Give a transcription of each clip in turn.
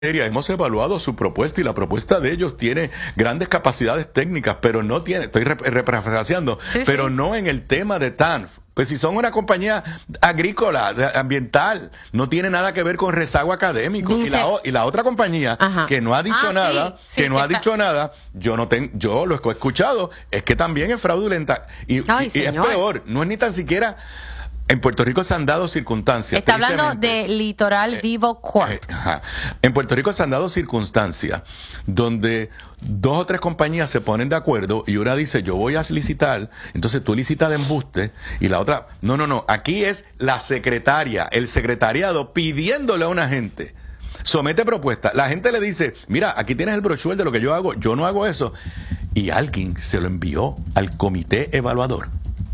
hemos evaluado su propuesta y la propuesta de ellos tiene grandes capacidades técnicas, pero no tiene, estoy parafraseando, pero no en el tema de TANF. Pues si son una compañía agrícola, ambiental, no tiene nada que ver con rezago académico. Y la otra compañía que no ha dicho nada, dicho nada, yo lo he escuchado, es que también es fraudulenta. Y es peor, no es ni tan siquiera. En Puerto Rico se han dado circunstancias. Está hablando de Litoral Vivo Corp. En Puerto Rico se han dado circunstancias donde 2 o 3 compañías se ponen de acuerdo y una dice, yo voy a licitar, entonces tú licitas de embuste, y la otra, no, aquí es la secretaria, el secretariado pidiéndole a una gente, somete propuesta, la gente le dice, mira, aquí tienes el brochure de lo que yo hago, yo no hago eso, y alguien se lo envió al comité evaluador.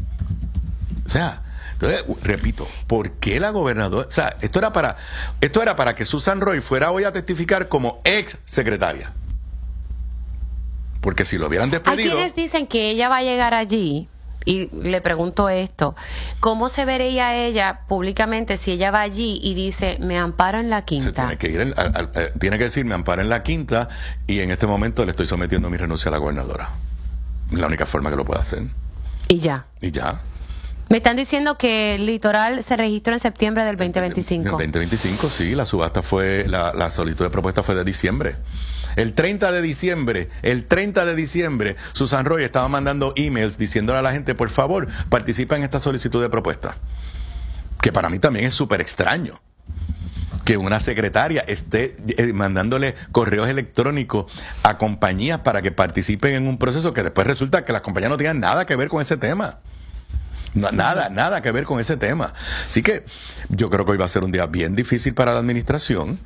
O sea, entonces, repito, ¿por qué la gobernadora? O sea, esto era para que Susan Roy fuera hoy a testificar como ex secretaria. Porque si lo hubieran despedido. Hay quienes dicen que ella va a llegar allí, y le pregunto esto, ¿cómo se vería ella públicamente si ella va allí y dice, me amparo en la quinta? Se tiene que ir, tiene que decir, me amparo en la quinta, y en este momento le estoy sometiendo mi renuncia a la gobernadora. Es la única forma que lo pueda hacer. Y ya. Y ya. Me están diciendo que el Litoral se registró en septiembre del 2025. En 2025, sí, la subasta fue, la solicitud de propuesta fue de diciembre. El 30 de diciembre, Susan Roy estaba mandando emails diciéndole a la gente, por favor, participa en esta solicitud de propuesta. Que para mí también es súper extraño que una secretaria esté mandándole correos electrónicos a compañías para que participen en un proceso que después resulta que las compañías no tienen nada que ver con ese tema. Nada que ver con ese tema. Así que yo creo que hoy va a ser un día bien difícil para la administración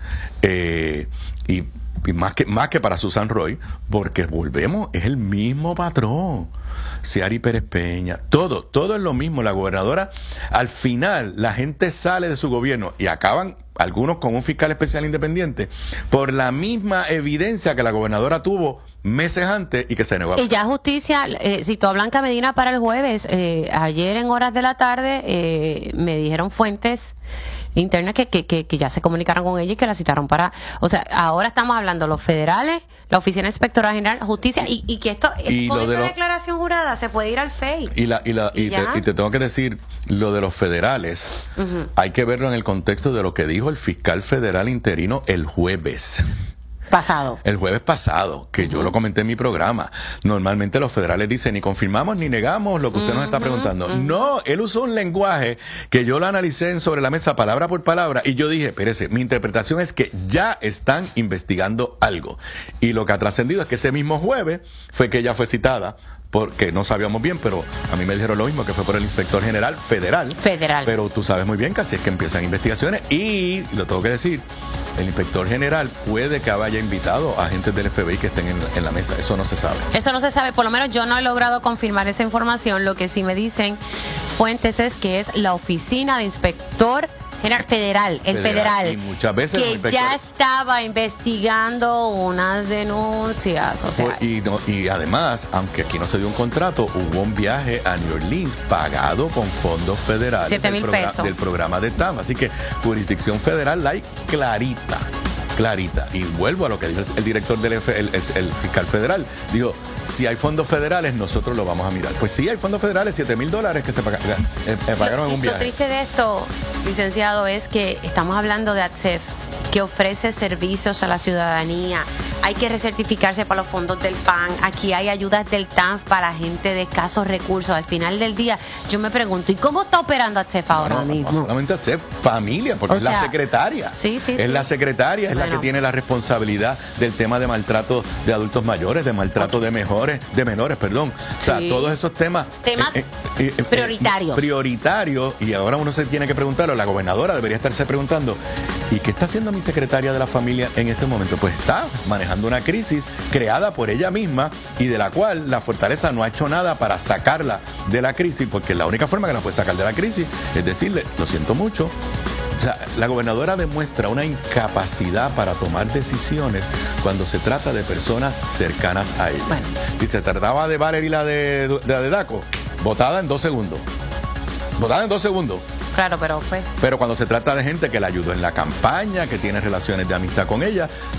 y más que para Susan Roy, porque volvemos, es el mismo patrón. Ciary Pérez Peña, todo es lo mismo. La gobernadora, al final, la gente sale de su gobierno y acaban algunos con un fiscal especial independiente por la misma evidencia que la gobernadora tuvo meses antes y que se negó. Y ya justicia citó a Blanca Medina para el jueves. Ayer en horas de la tarde me dijeron fuentes internas que ya se comunicaron con ella y que la citaron para, o sea, ahora estamos hablando los federales, la Oficina Inspectora General, Justicia, y que esto con esta declaración jurada se puede ir al FEI. Y te tengo que decir, lo de los federales, hay que verlo en el contexto de lo que dijo el fiscal federal interino el jueves pasado, que yo lo comenté en mi programa. Normalmente los federales dicen ni confirmamos ni negamos lo que usted nos está preguntando. No, él usó un lenguaje que yo lo analicé sobre la mesa palabra por palabra y yo dije, espérese, mi interpretación es que ya están investigando algo. Y lo que ha trascendido es que ese mismo jueves fue que ella fue citada, porque no sabíamos bien, pero a mí me dijeron lo mismo, que fue por el inspector general federal. Pero tú sabes muy bien que así es que empiezan investigaciones y, lo tengo que decir, el inspector general puede que haya invitado a agentes del FBI que estén en la mesa. Eso no se sabe. Eso no se sabe, por lo menos yo no he logrado confirmar esa información. Lo que sí me dicen fuentes es que es la Oficina de Inspector Federal, el federal, y muchas veces que ya estaba investigando unas denuncias, o sea, y además, aunque aquí no se dio un contrato, hubo un viaje a New Orleans pagado con fondos federales 7,000 pesos del programa de TAM, así que jurisdicción federal la hay clarita. Y vuelvo a lo que dijo el director del el fiscal federal. Dijo, si hay fondos federales, nosotros lo vamos a mirar. Pues sí, hay fondos federales, $7,000 que se pagaron en un viaje. Lo triste de esto, licenciado, es que estamos hablando de ATSEF, que ofrece servicios a la ciudadanía. Hay que recertificarse para los fondos del PAN. Aquí hay ayudas del TANF para gente de escasos recursos. Al final del día, yo me pregunto, ¿y cómo está operando ATSEF ahora mismo? No solamente ATSEF, familia, porque es la secretaria. La secretaria, es la que tiene la responsabilidad del tema de maltrato de adultos mayores, de maltrato de menores, O sea, todos esos temas prioritarios. Y ahora uno se tiene que preguntarlo, la gobernadora debería estarse preguntando, ¿y qué está haciendo mi secretaria de la familia en este momento? Pues está manejando una crisis creada por ella misma y de la cual la Fortaleza no ha hecho nada para sacarla de la crisis, porque la única forma que la puede sacar de la crisis es decirle, lo siento mucho. O sea, la gobernadora demuestra una incapacidad para tomar decisiones cuando se trata de personas cercanas a ella. Bueno. Si se trataba de Valerie y la de Daco, votada en 2 segundos. claro, pero pues. Pero cuando se trata de gente que la ayudó en la campaña, que tiene relaciones de amistad con ella,